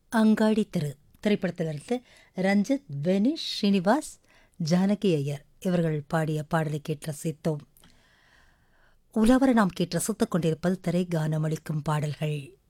அங்காடி தெரு திரைப்படத்திலிருந்து ரஞ்சித், வெனிஷ், ஸ்ரீனிவாஸ், ஜானகி ஐயர் இவர்கள் பாடிய பாடலை கேட்டு ரசித்தோம். உலவர நாம் கேட்டு ரசித்துக் கொண்டிருப்பது திரை கானமளிக்கும் பாடல்கள்.